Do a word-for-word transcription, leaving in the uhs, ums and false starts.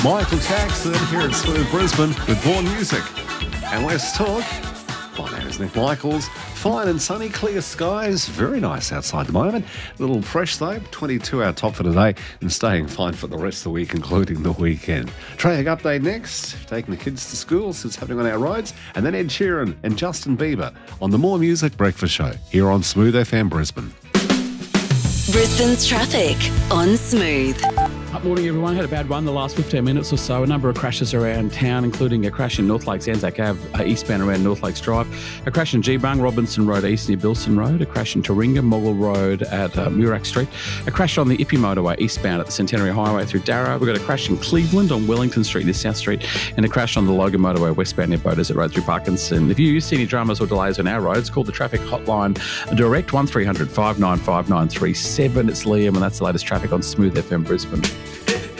Michael Jackson here at Smooth Brisbane with more music. And let's talk. My name is Nick Michaels. Fine and sunny, clear skies. Very nice outside at the moment. A little fresh though. twenty-two our top for today and staying fine for the rest of the week, including the weekend. Traffic update next. Taking the kids to school, so it's happening on our roads. And then Ed Sheeran and Justin Bieber on the More Music Breakfast Show here on Smooth F M Brisbane. Brisbane's traffic on Smooth. Good morning, everyone. Had a bad one the last fifteen minutes or so. A number of crashes around town, including a crash in North Lakes Anzac Ave, uh, eastbound around North Lakes Drive. A crash in Geebung, Robinson Road East near Bilson Road. A crash in Taringa, Moggle Road at uh, Murak Street. A crash on the Ippy Motorway eastbound at the Centenary Highway through Darrow. We've got a crash in Cleveland on Wellington Street near South Street. And a crash on the Logan Motorway westbound near Boaters at Road through Parkinson. If you see any dramas or delays on our roads, call the traffic hotline direct one three hundred five nine five nine three seven. It's Liam, and that's the latest traffic on Smooth F M Brisbane.